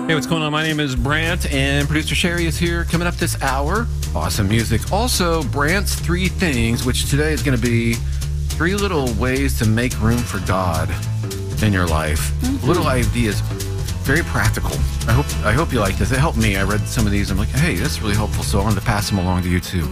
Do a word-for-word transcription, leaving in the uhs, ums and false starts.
Hey, what's going on? My name is Brant, and producer Sherry is here. Coming up this hour, awesome music. Also, Brant's Three Things, which today is going to be three little ways to make room for God in your life. Mm-hmm. Little ideas, very practical. I hope I hope you like this. It helped me. I read some of these. I'm like, hey, that's really helpful. So I wanted to pass them along to you too.